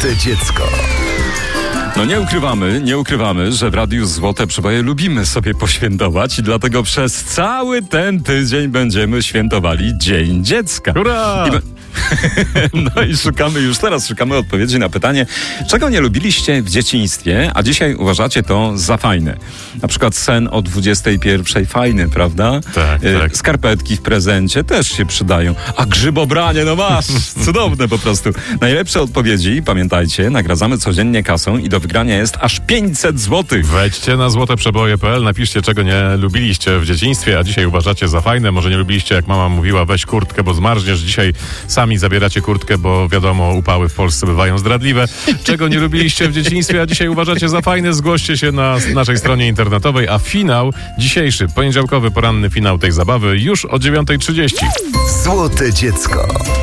Złote dziecko. No nie ukrywamy, że w Radiu Złote Przeboje lubimy sobie poświętować i dlatego przez cały ten tydzień będziemy świętowali Dzień Dziecka. Hurra! No i już teraz szukamy odpowiedzi na pytanie, czego nie lubiliście w dzieciństwie, a dzisiaj uważacie to za fajne. Na przykład sen o 21:00 fajny, prawda? Tak. Skarpetki w prezencie też się przydają. A grzybobranie, no masz! Cudowne po prostu. Najlepsze odpowiedzi, pamiętajcie, nagradzamy codziennie kasą i do wygrania jest aż 500 zł. Wejdźcie na złoteprzeboje.pl, napiszcie, czego nie lubiliście w dzieciństwie, a dzisiaj uważacie za fajne. Może nie lubiliście, jak mama mówiła, weź kurtkę, bo zmarzniesz. Dzisiaj sami zabieracie kurtkę, bo wiadomo, upały w Polsce bywają zdradliwe. Czego nie lubiliście w dzieciństwie, a dzisiaj uważacie za fajne, zgłoście się na naszej stronie internetowej, a finał, dzisiejszy, poniedziałkowy, poranny finał tej zabawy już o 9:30. Złote dziecko.